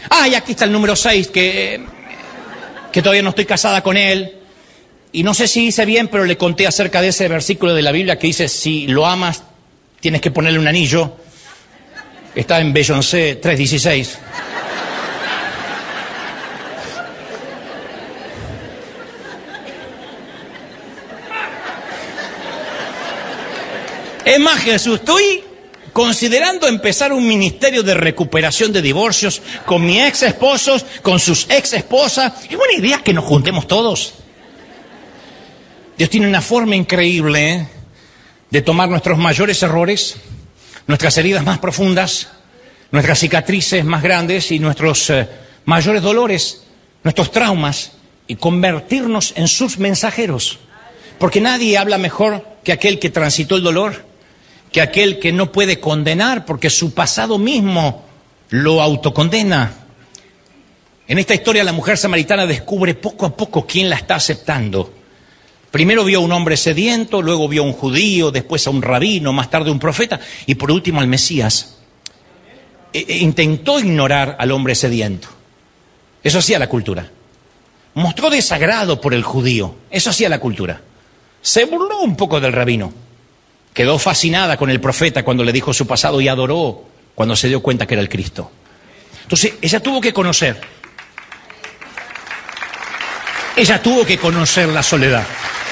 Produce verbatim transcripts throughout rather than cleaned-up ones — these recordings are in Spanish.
Ah, y aquí está el número seis, que, que todavía no estoy casada con él. Y no sé si hice bien, pero le conté acerca de ese versículo de la Biblia que dice, si lo amas, tienes que ponerle un anillo. Está en Beyoncé tres dieciséis. Es más, Jesús, estoy considerando empezar un ministerio de recuperación de divorcios con mi ex esposos, con sus ex esposas. Es buena idea que nos juntemos todos. Dios tiene una forma increíble ¿eh? de tomar nuestros mayores errores, nuestras heridas más profundas, nuestras cicatrices más grandes y nuestros eh, mayores dolores, nuestros traumas, y convertirnos en sus mensajeros. Porque nadie habla mejor que aquel que transitó el dolor, que aquel que no puede condenar porque su pasado mismo lo autocondena. En esta historia la mujer samaritana descubre poco a poco quién la está aceptando. Primero vio a un hombre sediento, luego vio a un judío, después a un rabino, más tarde a un profeta y por último al Mesías. E- intentó ignorar al hombre sediento. Eso hacía la cultura. Mostró desagrado por el judío. Eso hacía la cultura. Se burló un poco del rabino. Quedó fascinada con el profeta cuando le dijo su pasado y adoró cuando se dio cuenta que era el Cristo. Entonces, ella tuvo que conocer. Ella tuvo que conocer la soledad.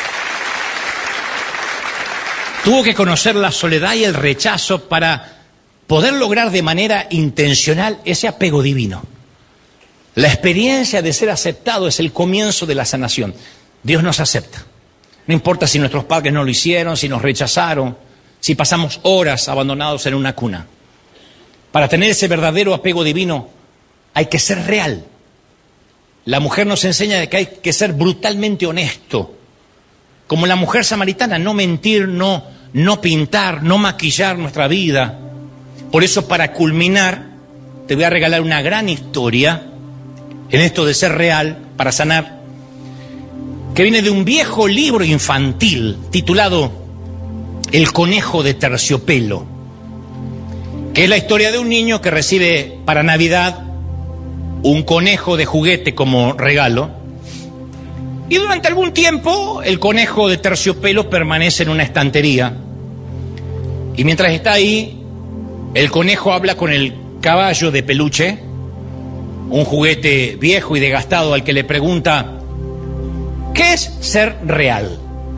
Tuvo que conocer la soledad y el rechazo para poder lograr de manera intencional ese apego divino. La experiencia de ser aceptado es el comienzo de la sanación. Dios nos acepta. No importa si nuestros padres no lo hicieron, si nos rechazaron, si pasamos horas abandonados en una cuna. Para tener ese verdadero apego divino hay que ser real. La mujer nos enseña de que hay que ser brutalmente honesto. Como la mujer samaritana, no mentir, no, no pintar, no maquillar nuestra vida. Por eso, para culminar, te voy a regalar una gran historia en esto de ser real, para sanar, que viene de un viejo libro infantil titulado El conejo de terciopelo, que es la historia de un niño que recibe para Navidad un conejo de juguete como regalo. Y durante algún tiempo el conejo de terciopelo permanece en una estantería. Y mientras está ahí, el conejo habla con el caballo de peluche, un juguete viejo y desgastado al que le pregunta, ¿qué es ser real?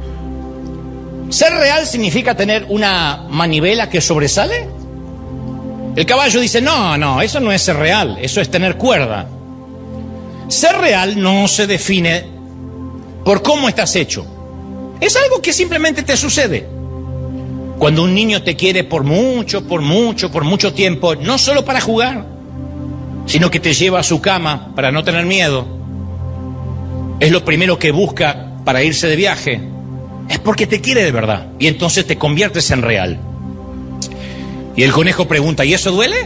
¿Ser real significa tener una manivela que sobresale? El caballo dice, no, no, eso no es ser real, eso es tener cuerda. Ser real no se define por cómo estás hecho. Es algo que simplemente te sucede. Cuando un niño te quiere por mucho, por mucho, por mucho tiempo, no solo para jugar, sino que te lleva a su cama para no tener miedo, es lo primero que busca para irse de viaje, es porque te quiere de verdad, y entonces te conviertes en real. Y el conejo pregunta, ¿y eso duele?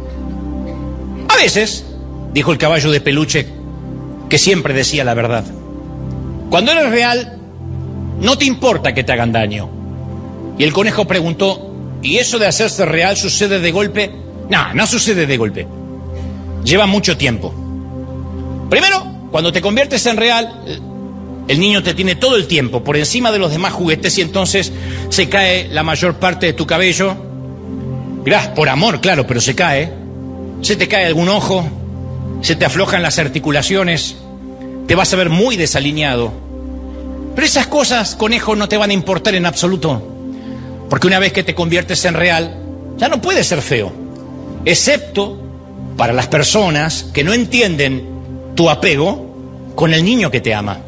A veces, dijo el caballo de peluche, que siempre decía la verdad. Cuando eres real, no te importa que te hagan daño. Y el conejo preguntó, ¿y eso de hacerse real sucede de golpe? No, no sucede de golpe. Lleva mucho tiempo. Primero, cuando te conviertes en real, el niño te tiene todo el tiempo por encima de los demás juguetes y entonces se cae la mayor parte de tu cabello. Gracias, por amor, claro, pero se cae. Se te cae algún ojo, se te aflojan las articulaciones, te vas a ver muy desalineado. Pero esas cosas, conejo, no te van a importar en absoluto. Porque una vez que te conviertes en real, ya no puedes ser feo. Excepto para las personas que no entienden tu apego con el niño que te ama.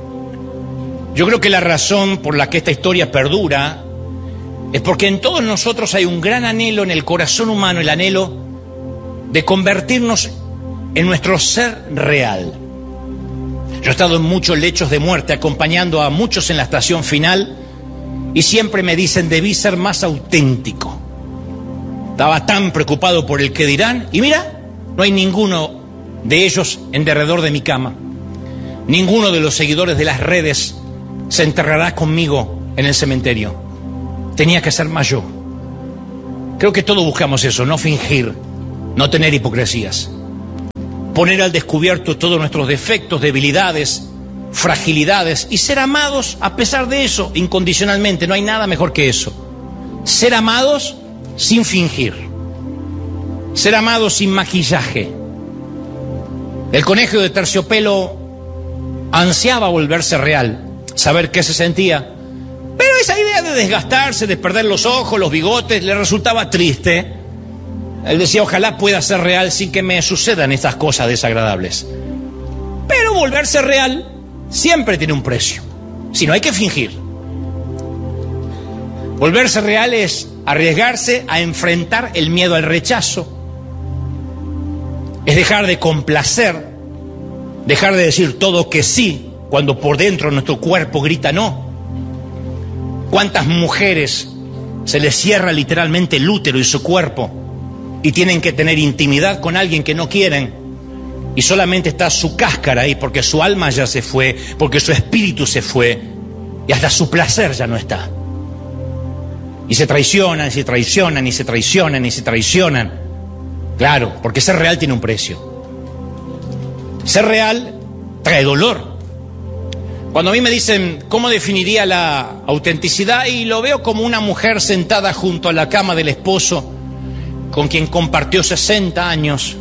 Yo creo que la razón por la que esta historia perdura es porque en todos nosotros hay un gran anhelo en el corazón humano, el anhelo de convertirnos en nuestro ser real. Yo he estado en muchos lechos de muerte acompañando a muchos en la estación final y siempre me dicen, debí ser más auténtico. Estaba tan preocupado por el qué dirán y mira, no hay ninguno de ellos en derredor de mi cama. Ninguno de los seguidores de las redes se enterrará conmigo en el cementerio. Tenía que ser más yo. Creo que todos buscamos eso, no fingir, no tener hipocresías. poner al descubierto todos nuestros defectos, debilidades, fragilidades y ser amados a pesar de eso, incondicionalmente. No hay nada mejor que eso. Ser amados sin fingir. Ser amados sin maquillaje. El conejo de terciopelo ansiaba volverse real, saber qué se sentía. Pero esa idea de desgastarse, de perder los ojos, los bigotes, le resultaba triste. Él decía, ojalá pueda ser real sin que me sucedan estas cosas desagradables. Pero volverse real siempre tiene un precio. Si no, hay que fingir. Volverse real es arriesgarse a enfrentar el miedo al rechazo. Es dejar de complacer, dejar de decir todo que sí, cuando por dentro nuestro cuerpo grita no. ¿Cuántas mujeres se les cierra literalmente el útero y su cuerpo y tienen que tener intimidad con alguien que no quieren y solamente está su cáscara ahí porque su alma ya se fue, porque su espíritu se fue y hasta su placer ya no está? Y se traicionan, y se traicionan, y se traicionan, y se traicionan. Claro, porque ser real tiene un precio. Ser real trae dolor. Cuando a mí me dicen, ¿cómo definiría la autenticidad? Y lo veo como una mujer sentada junto a la cama del esposo, con quien compartió sesenta años,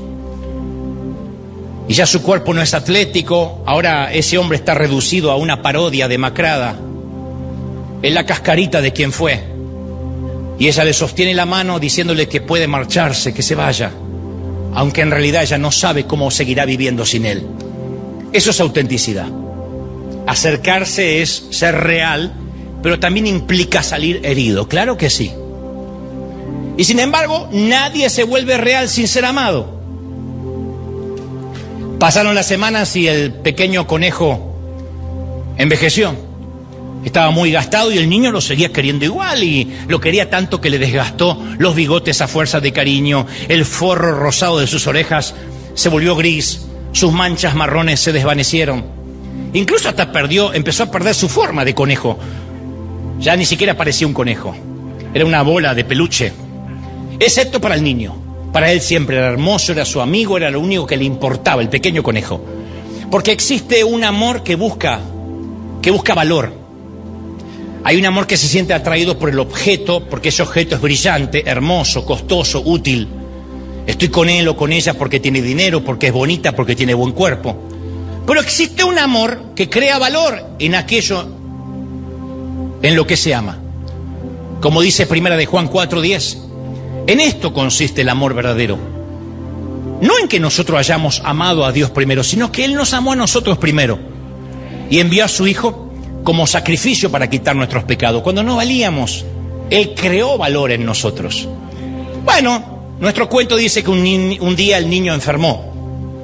y ya su cuerpo no es atlético, ahora ese hombre está reducido a una parodia demacrada. Es la cascarita de quien fue. Y ella le sostiene la mano diciéndole que puede marcharse, que se vaya, aunque en realidad ella no sabe cómo seguirá viviendo sin él. Eso es autenticidad. Acercarse es ser real, pero también implica salir herido, claro que sí. Y sin embargo, nadie se vuelve real sin ser amado. Pasaron las semanas y el pequeño conejo envejeció. Estaba muy gastado y el niño lo seguía queriendo igual y lo quería tanto que le desgastó los bigotes a fuerza de cariño, el forro rosado de sus orejas se volvió gris, sus manchas marrones se desvanecieron. Incluso hasta perdió, empezó a perder su forma de conejo. Ya ni siquiera parecía un conejo, era una bola de peluche. Excepto para el niño. Para él siempre era hermoso, era su amigo, era lo único que le importaba, el pequeño conejo. Porque existe un amor que busca, que busca valor. Hay un amor que se siente atraído por el objeto, porque ese objeto es brillante, hermoso, costoso, útil. Estoy con él o con ella porque tiene dinero, porque es bonita, porque tiene buen cuerpo. Pero existe un amor que crea valor en aquello en lo que se ama. Como dice Primera de Juan cuatro diez, en esto consiste el amor verdadero. No en que nosotros hayamos amado a Dios primero, sino que Él nos amó a nosotros primero y envió a su Hijo como sacrificio para quitar nuestros pecados. Cuando no valíamos, Él creó valor en nosotros. Bueno, nuestro cuento dice que un, ni- un día el niño enfermó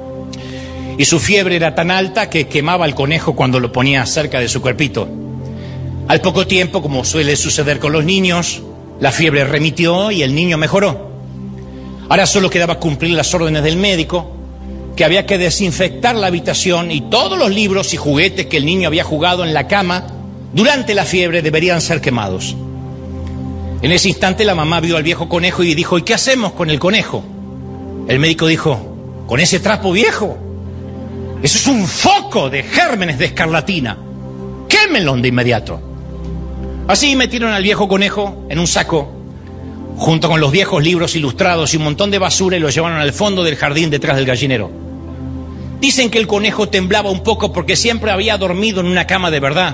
y su fiebre era tan alta que quemaba al conejo cuando lo ponía cerca de su cuerpito. Al poco tiempo, como suele suceder con los niños, la fiebre remitió y el niño mejoró. Ahora solo quedaba cumplir las órdenes del médico, que había que desinfectar la habitación y todos los libros y juguetes que el niño había jugado en la cama durante la fiebre deberían ser quemados. En ese instante la mamá vio al viejo conejo y dijo, ¿y qué hacemos con el conejo? El médico dijo, ¿con ese trapo viejo? Eso es un foco de gérmenes de escarlatina. Quémenlo de inmediato. Así metieron al viejo conejo en un saco, junto con los viejos libros ilustrados y un montón de basura, y lo llevaron al fondo del jardín detrás del gallinero. Dicen que el conejo temblaba un poco porque siempre había dormido en una cama de verdad.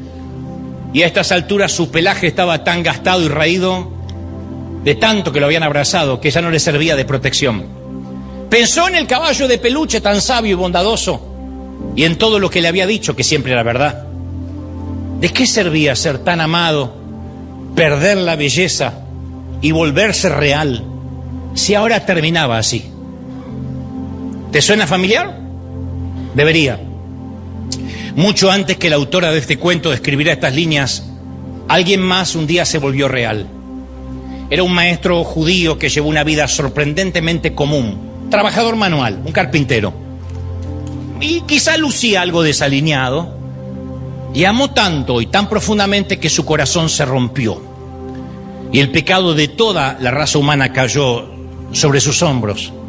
Y a estas alturas su pelaje estaba tan gastado y raído de tanto que lo habían abrazado que ya no le servía de protección. Pensó en el caballo de peluche tan sabio y bondadoso y en todo lo que le había dicho, que siempre era verdad. ¿De qué servía ser tan amado, perder la belleza y volverse real si ahora terminaba así? ¿Te suena familiar? Debería. Mucho antes que la autora de este cuento escribiera estas líneas, alguien más un día se volvió real. Era un maestro judío que llevó una vida sorprendentemente común, trabajador manual, un carpintero. Y quizá lucía algo desalineado, y amó tanto y tan profundamente que su corazón se rompió. Y el pecado de toda la raza humana cayó sobre sus hombros.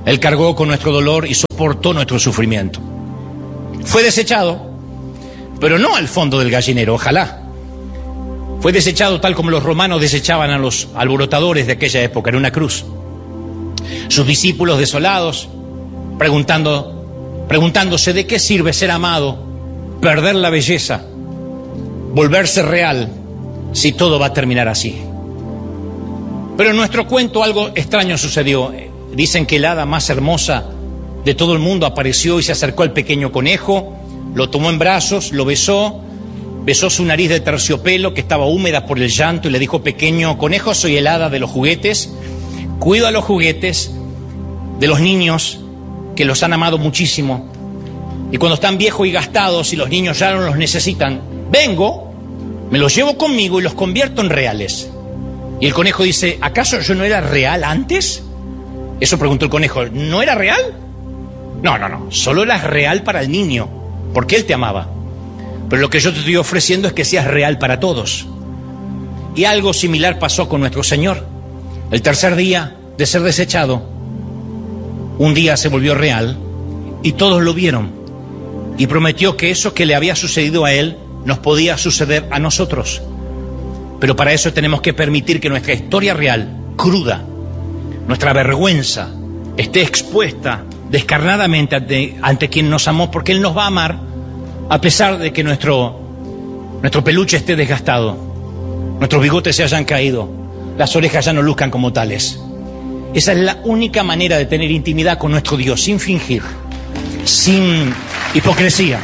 Él cargó con nuestro dolor y soportó nuestro sufrimiento. Fue desechado, pero no al fondo del gallinero, ojalá. Fue desechado tal como los romanos desechaban a los alborotadores de aquella época, en una cruz. Sus discípulos desolados, preguntando, preguntándose de qué sirve ser amado, perder la belleza, volverse real, si todo va a terminar así. Pero en nuestro cuento algo extraño sucedió. Dicen que el hada más hermosa de todo el mundo apareció y se acercó al pequeño conejo, lo tomó en brazos, lo besó, besó su nariz de terciopelo que estaba húmeda por el llanto y le dijo: pequeño conejo, soy el hada de los juguetes, cuido a los juguetes de los niños que los han amado muchísimo, y cuando están viejos y gastados y los niños ya no los necesitan, vengo, me los llevo conmigo y los convierto en reales. Y el conejo dice: ¿acaso yo no era real antes? Eso preguntó el conejo. ¿No era real? No, no, no, solo eras real para el niño, porque él te amaba. Pero lo que yo te estoy ofreciendo es que seas real para todos. Y algo similar pasó con nuestro Señor. El tercer día de ser desechado, un día se volvió real y todos lo vieron. Y prometió que eso que le había sucedido a él nos podía suceder a nosotros. Pero para eso tenemos que permitir que nuestra historia real, cruda, nuestra vergüenza, esté expuesta descarnadamente ante, ante quien nos amó, porque Él nos va a amar a pesar de que nuestro, nuestro peluche esté desgastado, nuestros bigotes se hayan caído, las orejas ya no luzcan como tales. Esa es la única manera de tener intimidad con nuestro Dios, sin fingir, sin hipocresía.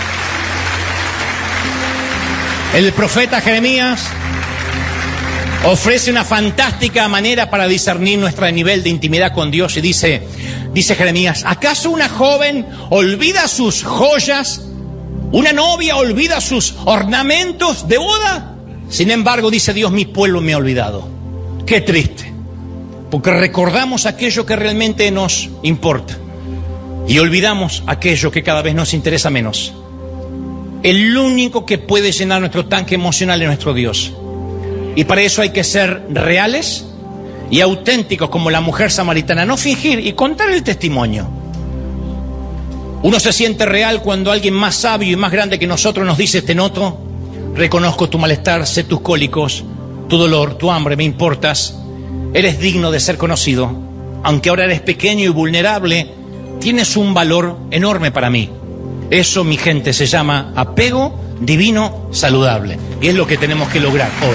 El profeta Jeremías ofrece una fantástica manera para discernir nuestro nivel de intimidad con Dios y dice, dice Jeremías: ¿acaso una joven olvida sus joyas? ¿Una novia olvida sus ornamentos de boda? Sin embargo, dice Dios, mi pueblo me ha olvidado. Qué triste, porque recordamos aquello que realmente nos importa y olvidamos aquello que cada vez nos interesa menos. El único que puede llenar nuestro tanque emocional es nuestro Dios. Y para eso hay que ser reales y auténticos como la mujer samaritana, no fingir y contar el testimonio. Uno se siente real cuando alguien más sabio y más grande que nosotros nos dice: te noto, reconozco tu malestar, sé tus cólicos, tu dolor, tu hambre, me importas, eres digno de ser conocido, aunque ahora eres pequeño y vulnerable, tienes un valor enorme para mí. Eso, mi gente, se llama apego divino saludable. Y es lo que tenemos que lograr hoy.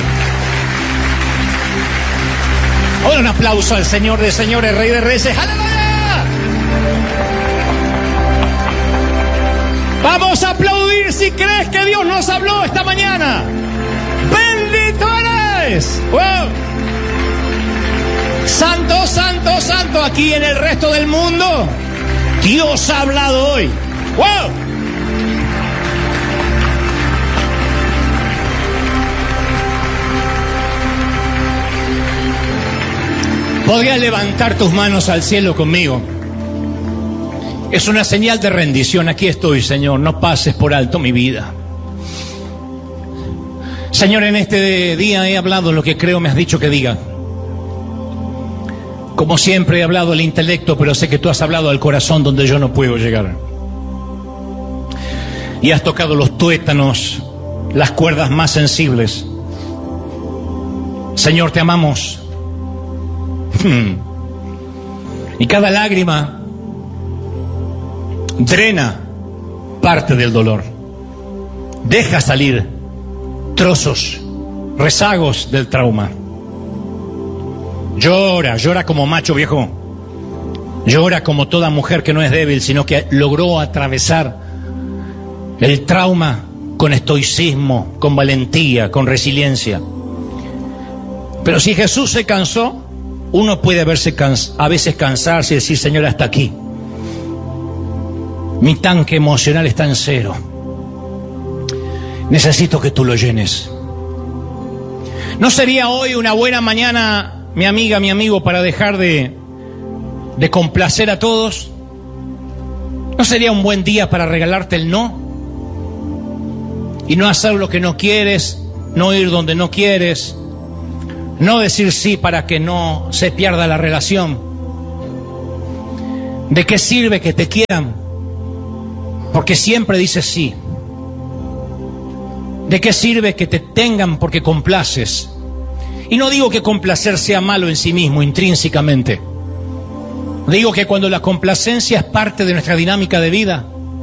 Hoy un aplauso al Señor de señores, Rey de reyes. ¡Aleluya! Vamos a aplaudir si crees que Dios nos habló esta mañana. ¡Bendito eres! ¡Wow! Santo, santo, santo. Aquí en el resto del mundo, Dios ha hablado hoy. ¡Wow! ¿Podrías levantar tus manos al cielo conmigo? Es una señal de rendición. Aquí estoy, Señor, no pases por alto mi vida. Señor, en este día he hablado lo que creo me has dicho que diga. Como siempre he hablado al intelecto, pero sé que tú has hablado al corazón donde yo no puedo llegar. Y has tocado los tuétanos, las cuerdas más sensibles. Señor, te amamos. Y cada lágrima drena parte del dolor. Deja salir trozos, rezagos del trauma. Llora, llora como macho viejo. Llora como toda mujer que no es débil, sino que logró atravesar el trauma con estoicismo, con valentía, con resiliencia. Pero si Jesús se cansó, uno puede verse cans- a veces cansarse y decir: Señor, hasta aquí. Mi tanque emocional está en cero. Necesito que tú lo llenes. ¿No sería hoy una buena mañana, mi amiga, mi amigo, para dejar de, de complacer a todos? ¿No sería un buen día para regalarte el no? Y no hacer lo que no quieres, no ir donde no quieres, no decir sí para que no se pierda la relación. ¿De qué sirve que te quieran? Porque siempre dices sí. ¿De qué sirve que te tengan porque complaces? Y no digo que complacer sea malo en sí mismo, intrínsecamente. Digo que cuando la complacencia es parte de nuestra dinámica de vida,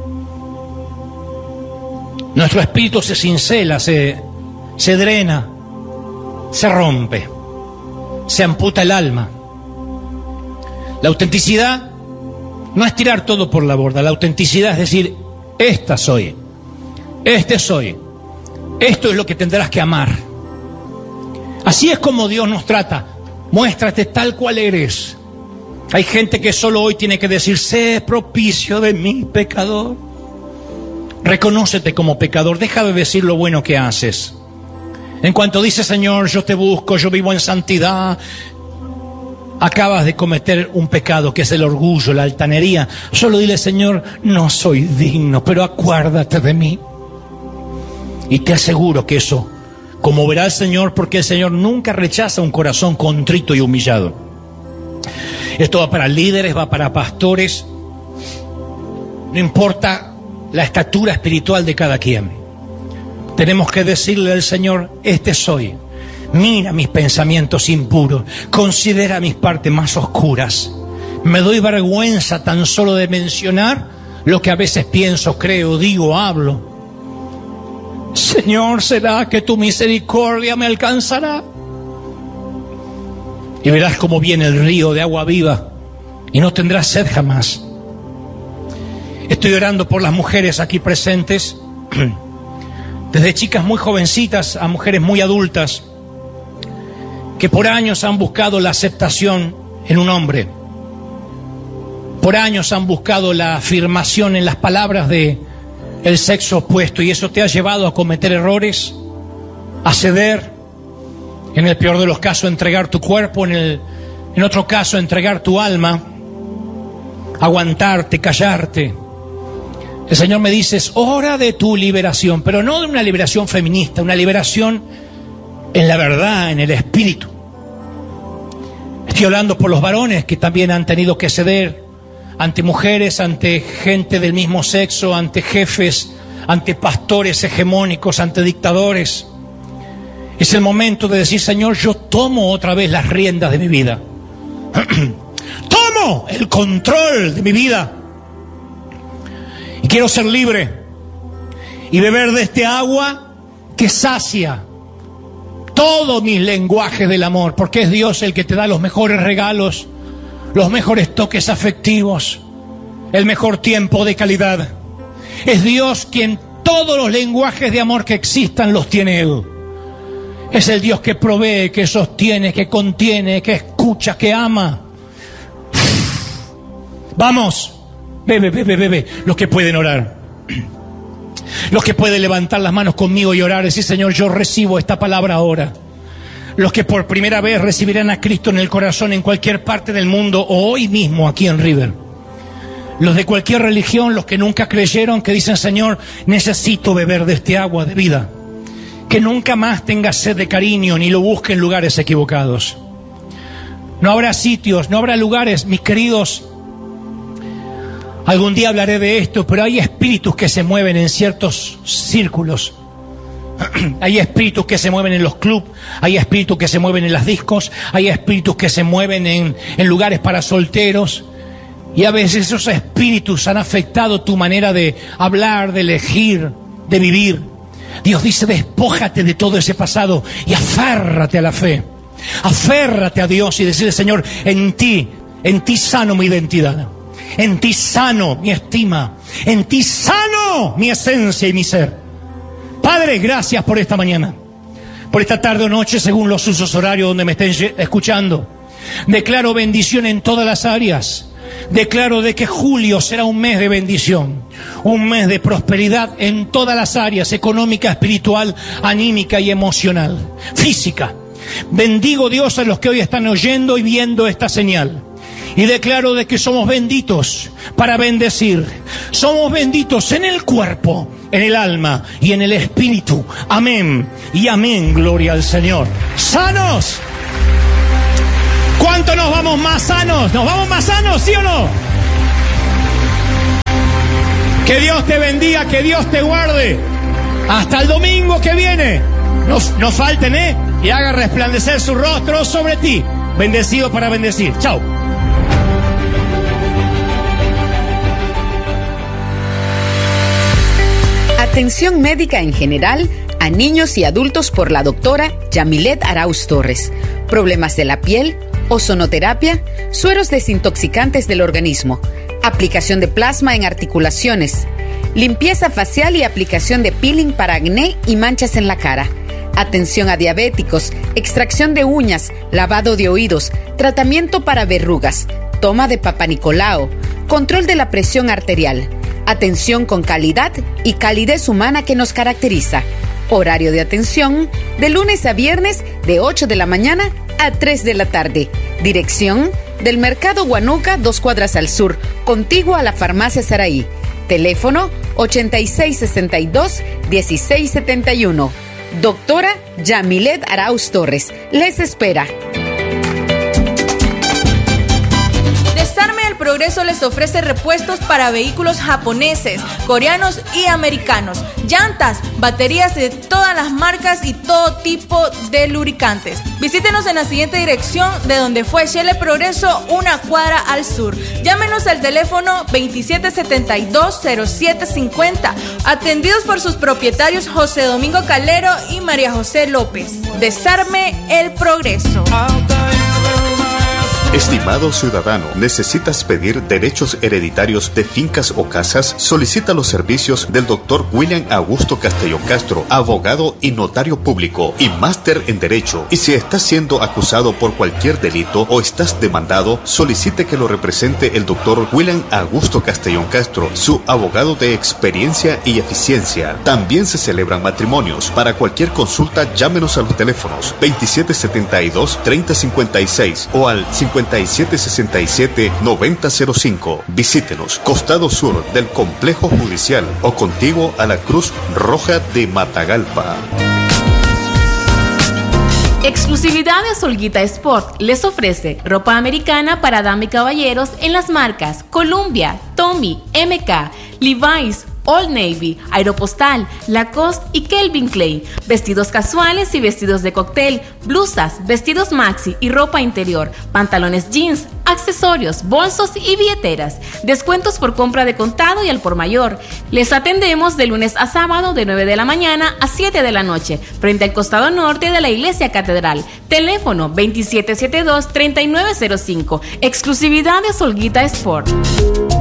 nuestro espíritu se cincela, se, se drena, se rompe, se amputa el alma. La autenticidad no es tirar todo por la borda. La autenticidad es decir, esta soy, este soy, esto es lo que tendrás que amar. Así es como Dios nos trata. Muéstrate tal cual eres. Hay gente que solo hoy tiene que decir, sé propicio de mí, pecador. Reconócete como pecador, deja de decir lo bueno que haces. En cuanto dices, Señor, yo te busco, yo vivo en santidad, acabas de cometer un pecado que es el orgullo, la altanería. Solo dile, Señor, no soy digno, pero acuérdate de mí. Y te aseguro que eso conmoverá al Señor, porque el Señor nunca rechaza un corazón contrito y humillado. Esto va para líderes, va para pastores. No importa la estatura espiritual de cada quien. Tenemos que decirle al Señor, este soy. Mira mis pensamientos impuros, considera mis partes más oscuras. Me doy vergüenza tan solo de mencionar lo que a veces pienso, creo, digo, hablo. Señor, ¿será que tu misericordia me alcanzará? Y verás cómo viene el río de agua viva y no tendrás sed jamás. Estoy orando por las mujeres aquí presentes, desde chicas muy jovencitas a mujeres muy adultas, que por años han buscado la aceptación en un hombre. Por años han buscado la afirmación en las palabras de el sexo opuesto, y eso te ha llevado a cometer errores, a ceder, en el peor de los casos entregar tu cuerpo, en el en otro caso entregar tu alma, aguantarte, callarte. El Señor me dice, es hora de tu liberación, pero no de una liberación feminista, una liberación en la verdad, en el espíritu. Estoy hablando por los varones que también han tenido que ceder ante mujeres, ante gente del mismo sexo, ante jefes, ante pastores hegemónicos, ante dictadores. Es el momento de decir, Señor, yo tomo otra vez las riendas de mi vida. Tomo el control de mi vida. Y quiero ser libre y beber de este agua que sacia todos mis lenguajes del amor, porque es Dios el que te da los mejores regalos, los mejores toques afectivos, el mejor tiempo de calidad. Es Dios quien todos los lenguajes de amor que existan los tiene Él. Es el Dios que provee, que sostiene, que contiene, que escucha, que ama. Vamos, bebe, bebe, bebe, los que pueden orar. Los que pueden levantar las manos conmigo y orar, decir, Señor, yo recibo esta palabra ahora. Los que por primera vez recibirán a Cristo en el corazón en cualquier parte del mundo o hoy mismo aquí en River. Los de cualquier religión, los que nunca creyeron, que dicen, Señor, necesito beber de este agua de vida. Que nunca más tenga sed de cariño ni lo busque en lugares equivocados. No habrá sitios, no habrá lugares, mis queridos. Algún día hablaré de esto, pero hay espíritus que se mueven en ciertos círculos. Hay espíritus que se mueven en los clubes, hay espíritus que se mueven en las discos, hay espíritus que se mueven en, en lugares para solteros. Y a veces esos espíritus han afectado tu manera de hablar, de elegir, de vivir. Dios dice, despójate de todo ese pasado y aférrate a la fe. Aférrate a Dios y decirle, Señor, en ti, en ti sano mi identidad. En ti sano mi estima. En ti sano mi esencia y mi ser. Padre, gracias por esta mañana. Por esta tarde o noche, según los usos horarios donde me estén escuchando. Declaro bendición en todas las áreas. Declaro de que julio será un mes de bendición, un mes de prosperidad en todas las áreas, económica, espiritual, anímica y emocional, física. Bendigo, Dios, a los que hoy están oyendo y viendo esta señal. Y declaro de que somos benditos para bendecir. Somos benditos en el cuerpo, en el alma y en el espíritu. Amén y amén, gloria al Señor. ¡Sanos! ¿Cuánto nos vamos más sanos? ¿Nos vamos más sanos, sí o no? Que Dios te bendiga, que Dios te guarde. Hasta el domingo que viene. No, no falten, ¿eh? Y haga resplandecer su rostro sobre ti. Bendecido para bendecir. Chao. Atención médica en general a niños y adultos por la doctora Yamilet Arauz Torres. Problemas de la piel, ozonoterapia, sueros desintoxicantes del organismo, aplicación de plasma en articulaciones, limpieza facial y aplicación de peeling para acné y manchas en la cara. Atención a diabéticos, extracción de uñas, lavado de oídos, tratamiento para verrugas, toma de Papa Nicolau, control de la presión arterial. Atención con calidad y calidez humana que nos caracteriza. Horario de atención de lunes a viernes de ocho de la mañana a tres de la tarde. Dirección del Mercado Huanuca, dos cuadras al sur, contiguo a la Farmacia Saraí. Teléfono ochenta y seis sesenta y dos, dieciséis setenta y uno. Doctora Yamilet Arauz Torres. Les espera. Desarme el Progreso les ofrece repuestos para vehículos japoneses, coreanos y americanos, llantas, baterías de todas las marcas y todo tipo de lubricantes. Visítenos en la siguiente dirección de donde fue Shell Progreso, una cuadra al sur. Llámenos al teléfono veintisiete setenta y dos, cero siete cincuenta, atendidos por sus propietarios José Domingo Calero y María José López. Desarme el Progreso. Estimado ciudadano, ¿necesitas pedir derechos hereditarios de fincas o casas? Solicita los servicios del doctor William Augusto Castellón Castro, abogado y notario público y máster en Derecho. Y si estás siendo acusado por cualquier delito o estás demandado, solicite que lo represente el doctor William Augusto Castellón Castro, su abogado de experiencia y eficiencia. También se celebran matrimonios. Para cualquier consulta, llámenos a los teléfonos veintisiete setenta y dos, treinta cincuenta y seis o al cincuenta y siete sesenta y siete, noventa cero cinco. Visítenos, costado sur del complejo judicial o contiguo a la Cruz Roja de Matagalpa. Exclusividades Olguita Sport les ofrece ropa americana para dama y caballeros en las marcas Columbia, Tommy, M K, Levi's, Old Navy, Aeropostal, Lacoste y Calvin Klein. Vestidos casuales y vestidos de cóctel, blusas, vestidos maxi y ropa interior, pantalones jeans, accesorios, bolsos y billeteras. Descuentos por compra de contado y al por mayor. Les atendemos de lunes a sábado de nueve de la mañana a siete de la noche, frente al costado norte de la Iglesia Catedral. Teléfono veintisiete setenta y dos, treinta y nueve cero cinco. Exclusividades Olguita Sport.